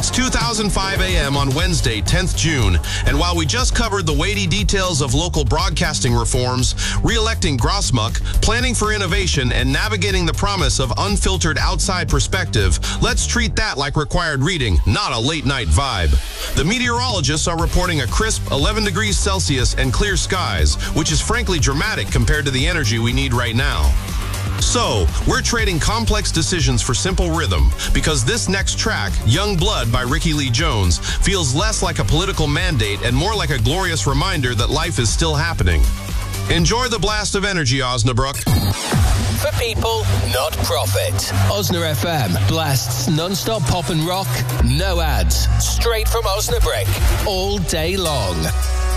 It's 2005 a.m. on Wednesday, 10th June, and while we just covered the weighty details of local broadcasting reforms, re-electing Grossmuck, planning for innovation, and navigating the promise of unfiltered outside perspective, let's treat that like required reading, not a late-night vibe. The meteorologists are reporting a crisp 11 degrees Celsius and clear skies, which is frankly dramatic compared to the energy we need right now. So, we're trading complex decisions for simple rhythm, because this next track, Young Blood by Ricky Lee Jones, feels less like a political mandate and more like a glorious reminder that life is still happening. Enjoy the blast of energy, Osnabrück. For people, not profit. Osna FM blasts non-stop pop and rock, no ads, straight from Osnabrück, all day long.